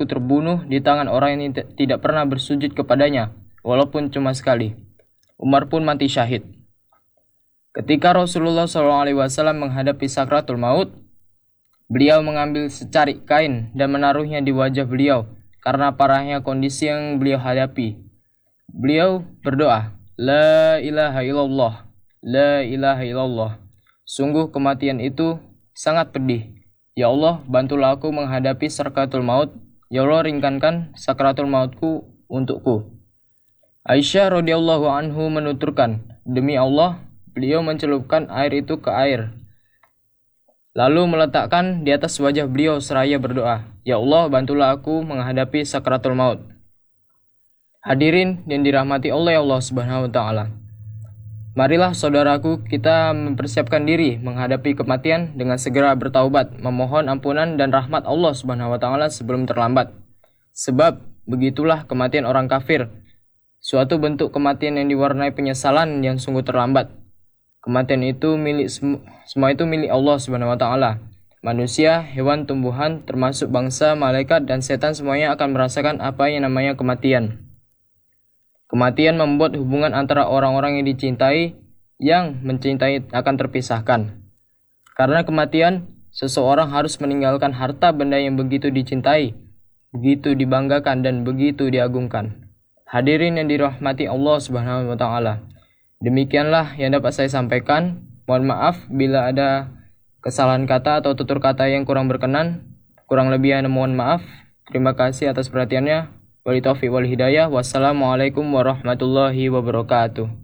aku terbunuh di tangan orang yang tidak pernah bersujud kepadanya, walaupun cuma sekali. Umar pun mati syahid. Ketika Rasulullah SAW menghadapi sakratul maut, beliau mengambil secarik kain dan menaruhnya di wajah beliau karena parahnya kondisi yang beliau hadapi. Beliau berdoa, La ilaha illallah, La ilaha illallah. Sungguh kematian itu sangat pedih. Ya Allah, bantulah aku menghadapi sakratul maut. Ya Allah, ringankan sakratul mautku untukku. Aisyah radhiyallahu anhu menuturkan, demi Allah, beliau mencelupkan air itu ke air, lalu meletakkan di atas wajah beliau seraya berdoa, Ya Allah, bantulah aku menghadapi sakratul maut. Hadirin yang dirahmati oleh Allah Subhanahu wa taala. Marilah saudaraku, kita mempersiapkan diri menghadapi kematian dengan segera bertaubat, memohon ampunan dan rahmat Allah Subhanahu wa taala sebelum terlambat. Sebab begitulah kematian orang kafir, suatu bentuk kematian yang diwarnai penyesalan yang sungguh terlambat. Kematian itu semua itu milik Allah Subhanahu wa taala. Manusia, hewan, tumbuhan, termasuk bangsa, malaikat dan setan semuanya akan merasakan apa yang namanya kematian. Kematian membuat hubungan antara orang-orang yang dicintai, yang mencintai akan terpisahkan. Karena kematian, seseorang harus meninggalkan harta benda yang begitu dicintai, begitu dibanggakan dan begitu diagungkan. Hadirin yang dirahmati Allah Subhanahu wa taala. Demikianlah yang dapat saya sampaikan. Mohon maaf bila ada kesalahan kata atau tutur kata yang kurang berkenan. Kurang lebihnya mohon maaf. Terima kasih atas perhatiannya. Wali taufiq wal hidayah. Wassalamualaikum warahmatullahi wabarakatuh.